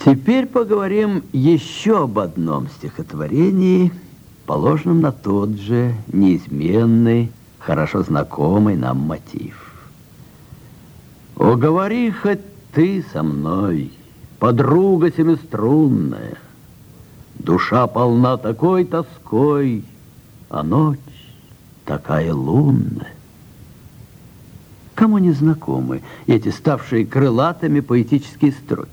Теперь поговорим еще об одном стихотворении, положенном на тот же неизменный, хорошо знакомый нам мотив. «О, говори хоть ты со мной, подруга семиструнная, душа полна такой тоской, а ночь такая лунная». Кому не знакомы эти ставшие крылатыми поэтические строки?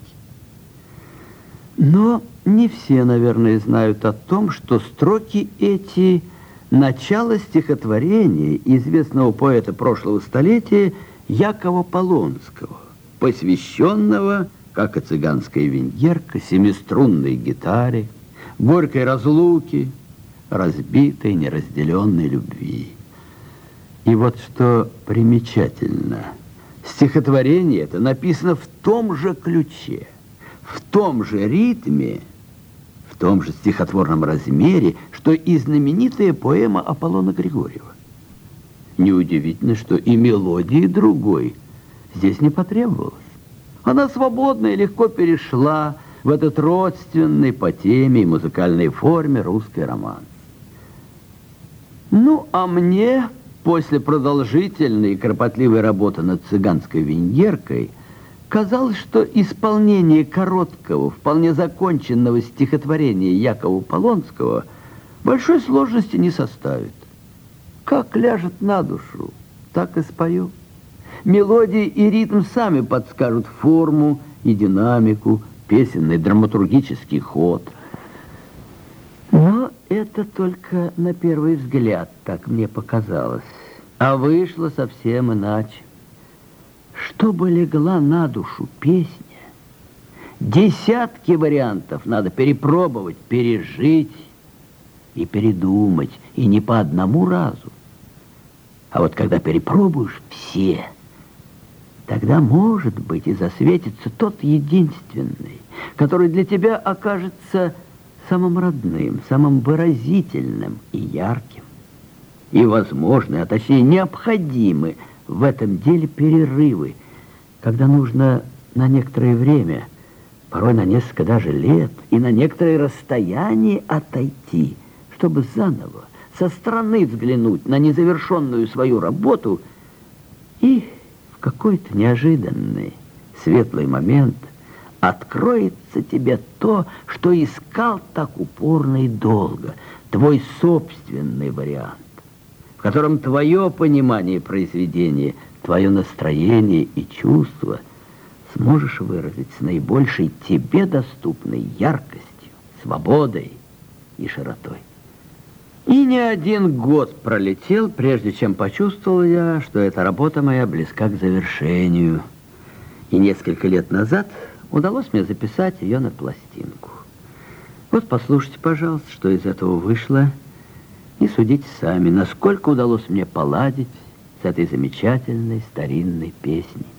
Но не все, наверное, знают о том, что строки эти – начало стихотворения известного поэта прошлого столетия Якова Полонского, посвященного, как и цыганская венгерка, семиструнной гитаре, горькой разлуке, разбитой, неразделенной любви. И вот что примечательно, стихотворение это написано в том же ключе, в том же ритме, в том же стихотворном размере, что и знаменитая поэма Аполлона Григорьева. Неудивительно, что и мелодии другой здесь не потребовалось. Она свободно и легко перешла в этот родственный по теме и музыкальной форме русский романс. Ну, а мне, после продолжительной и кропотливой работы над цыганской венгеркой, казалось, что исполнение короткого, вполне законченного стихотворения Якова Полонского большой сложности не составит. Как ляжет на душу, так и спою. Мелодии и ритм сами подскажут форму и динамику, песенный драматургический ход. Но это только на первый взгляд, так мне показалось. А вышло совсем иначе. Чтобы легла на душу песня, десятки вариантов надо перепробовать, пережить и передумать, и не по одному разу. А вот когда перепробуешь все, тогда, может быть, и засветится тот единственный, который для тебя окажется самым родным, самым выразительным и ярким. И возможны, а точнее необходимы в этом деле перерывы, когда нужно на некоторое время, порой на несколько даже лет, и на некоторое расстояние отойти, чтобы заново, со стороны взглянуть на незавершенную свою работу, и в какой-то неожиданный, светлый момент откроется тебе то, что искал так упорно и долго, твой собственный вариант, в котором твое понимание произведения, твое настроение и чувство сможешь выразить с наибольшей тебе доступной яркостью, свободой и широтой. И не один год пролетел, прежде чем почувствовал я, что эта работа моя близка к завершению. И несколько лет назад удалось мне записать ее на пластинку. Вот послушайте, пожалуйста, что из этого вышло, и судите сами, насколько удалось мне поладить с этой замечательной старинной песней.